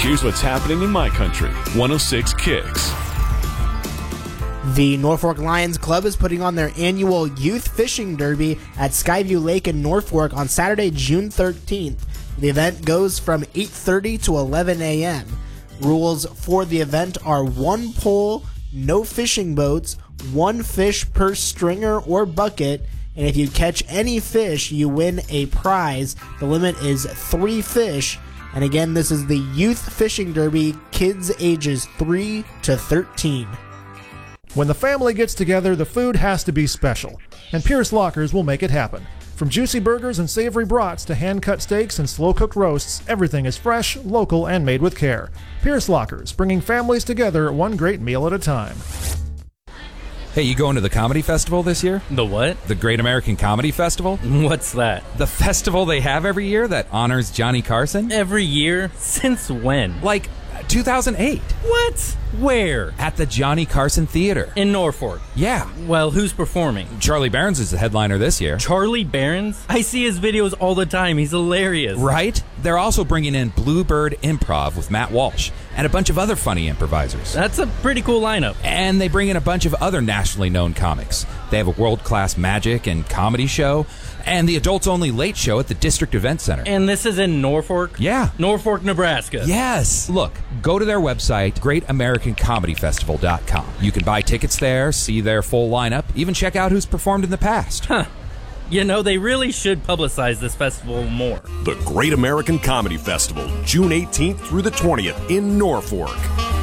Here's what's happening in my country. 106 Kicks. The Norfolk Lions Club is putting on their annual Youth Fishing Derby at Skyview Lake in Norfolk on Saturday, June 13th. The event goes from 8:30 to 11 a.m. Rules for the event are 1 pole, no fishing boats, 1 fish per stringer or bucket, and if you catch any fish, you win a prize. The limit is 3 fish. And again, this is the Youth Fishing Derby, kids ages 3 to 13. When the family gets together, the food has to be special, and Pierce Lockers will make it happen. From juicy burgers and savory brats to hand-cut steaks and slow-cooked roasts, everything is fresh, local, and made with care. Pierce Lockers, bringing families together one great meal at a time. Hey, you going to the comedy festival this year? The what? The Great American Comedy Festival? What's that? The festival they have every year that honors Johnny Carson? Every year? Since when? Like 2008. What? Where? At the Johnny Carson Theater. In Norfolk? Yeah. Well, who's performing? Charlie Barons is the headliner this year. Charlie Barons? I see his videos all the time. He's hilarious. Right? They're also bringing in Bluebird Improv with Matt Walsh and a bunch of other funny improvisers. That's a pretty cool lineup. And they bring in a bunch of other nationally known comics. They have a world-class magic and comedy show and the adults-only late show at the District Event Center. And this is in Norfolk? Yeah. Norfolk, Nebraska. Yes. Look, go to their website, GreatAmericanComedyFestival.com. You can buy tickets there, see their full lineup, even check out who's performed in the past. Huh. You know, they really should publicize this festival more. The Great American Comedy Festival, June 18th through the 20th in Norfolk.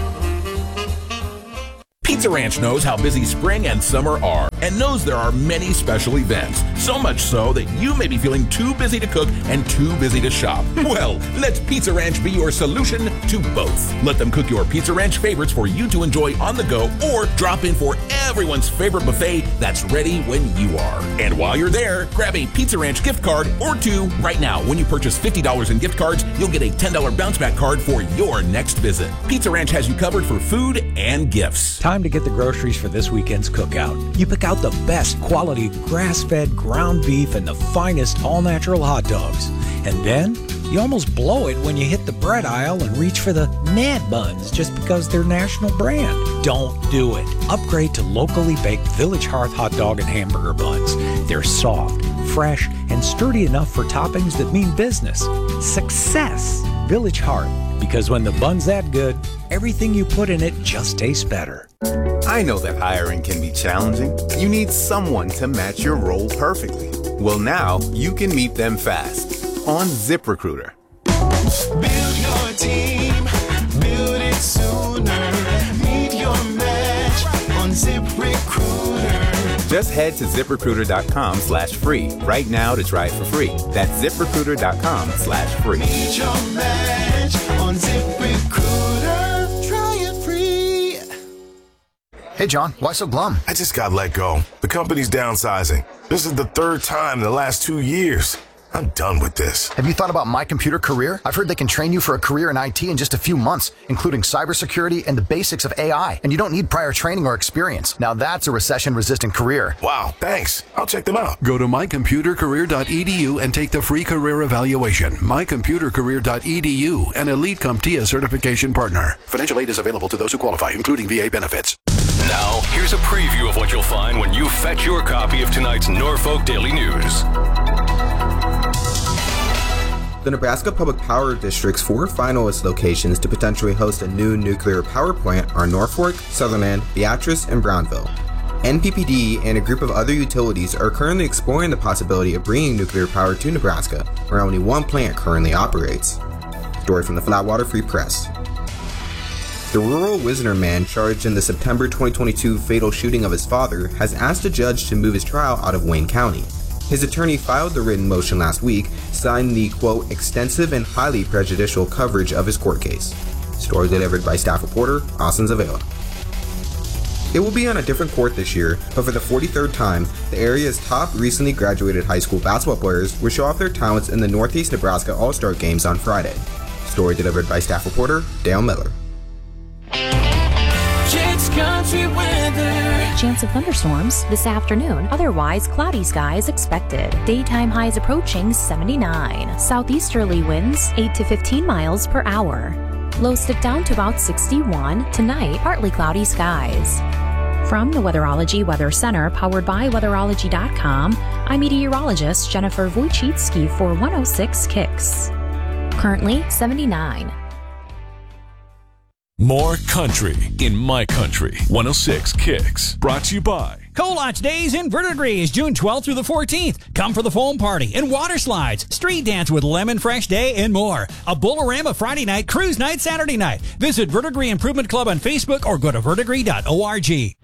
Pizza Ranch knows how busy spring and summer are and knows there are many special events. So much so that you may be feeling too busy to cook and too busy to shop. Well, let Pizza Ranch be your solution to both. Let them cook your Pizza Ranch favorites for you to enjoy on the go or drop in for everyone's favorite buffet that's ready when you are. And while you're there, grab a Pizza Ranch gift card or 2 right now. When you purchase $50 in gift cards, you'll get a $10 bounce back card for your next visit. Pizza Ranch has you covered for food and gifts. Time to get the groceries for this weekend's cookout. You pick out the best quality grass-fed ground beef and the finest all-natural hot dogs. And then you almost blow it when you hit the bread aisle and reach for the Mad Buns just because they're national brand. Don't do it. Upgrade to locally baked Village Hearth hot dog and hamburger buns. They're soft, fresh, and sturdy enough for toppings that mean business. Success. Village Hearth. Because when the bun's that good, everything you put in it just tastes better. I know that hiring can be challenging. You need someone to match your role perfectly. Well, now you can meet them fast on ZipRecruiter. Build your team, build it sooner. Meet your match on ZipRecruiter. Just head to ZipRecruiter.com/free right now to try it for free. That's ZipRecruiter.com/free. Meet your match on ZipRecruiter. Try it free. Hey, John, why so glum? I just got let go. The company's downsizing. This is the 3rd time in the last 2 years. I'm done with this. Have you thought about My Computer Career? I've heard they can train you for a career in IT in just a few months, including cybersecurity and the basics of AI. And you don't need prior training or experience. Now that's a recession-resistant career. Wow, thanks. I'll check them out. Go to mycomputercareer.edu and take the free career evaluation. mycomputercareer.edu, an Elite CompTIA certification partner. Financial aid is available to those who qualify, including VA benefits. Now, here's a preview of what you'll find when you fetch your copy of tonight's Norfolk Daily News. The Nebraska Public Power District's 4 finalist locations to potentially host a new nuclear power plant are Norfolk, Sutherland, Beatrice, and Brownville. NPPD and a group of other utilities are currently exploring the possibility of bringing nuclear power to Nebraska, where only one plant currently operates. Story from the Flatwater Free Press. The rural Wisner man charged in the September 2022 fatal shooting of his father has asked a judge to move his trial out of Wayne County. His attorney filed the written motion last week, citing the, quote, extensive and highly prejudicial coverage of his court case. Story delivered by staff reporter Austin Zavala. It will be on a different court this year, but for the 43rd time, the area's top recently graduated high school basketball players will show off their talents in the Northeast Nebraska All-Star Games on Friday. Story delivered by staff reporter Dale Miller. Jake's Country Weather. Chance of thunderstorms this afternoon. Otherwise, cloudy skies expected. Daytime highs approaching 79. Southeasterly winds 8 to 15 miles per hour. Lows dip down to about 61. Tonight, partly cloudy skies. From the Weatherology Weather Center, powered by Weatherology.com, I'm meteorologist Jennifer Wojcicki for 106 Kicks. Currently 79. More country in my country. 106 Kicks. Brought to you by Colotch Days in Verdigris is June 12th through the 14th. Come for the foam party and water slides, street dance with Lemon Fresh Day, and more. A Bolorama Friday night, cruise night Saturday night. Visit Verdigris Improvement Club on Facebook or go to verdigris.org.